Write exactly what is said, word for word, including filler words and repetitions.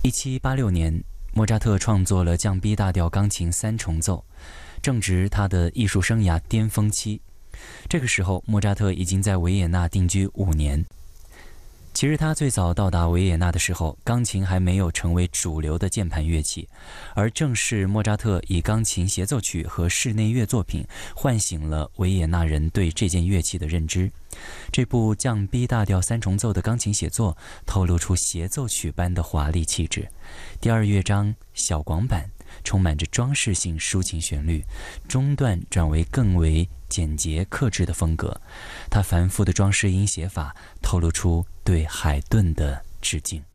一七八六年，莫扎特创作了降 B 大调钢琴三重奏，正值他的艺术生涯巅峰期。这个时候，莫扎特已经在维也纳定居五年。其实他最早到达维也纳的时候，钢琴还没有成为主流的键盘乐器，而正是莫扎特以钢琴协奏曲和室内乐作品唤醒了维也纳人对这件乐器的认知。这部降 B 大调三重奏的钢琴写作透露出协奏曲般的华丽气质。第二乐章小广板充满着装饰性抒情旋律，中段转为更为简洁克制的风格。它繁复的装饰音写法透露出对海顿的致敬。